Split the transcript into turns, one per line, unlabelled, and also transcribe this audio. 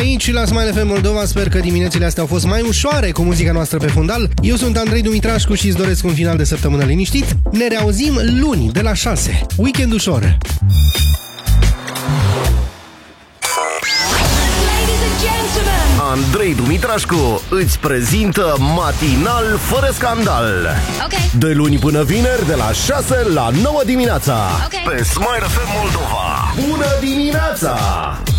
aici la Smile FM Moldova. Sper că diminețile astea au fost mai ușoare cu muzica noastră pe fundal. Eu sunt Andrei Dumitrașcu și îți doresc un final de săptămână liniștit. Ne reauzim luni de la 6. Weekend ușor.
Andrei Dumitrașcu îți prezintă Matinal fără scandal. De luni până vineri, de la 6 la 9 dimineața. Pe Smile FM Moldova. Bună dimineața!